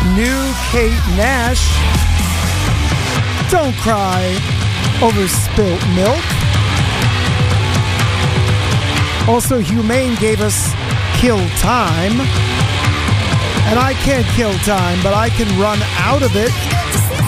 New Kate Nash, Don't Cry Over Spilt Milk. Also, Humane gave us Kill Time. And I can't kill time, but I can run out of it.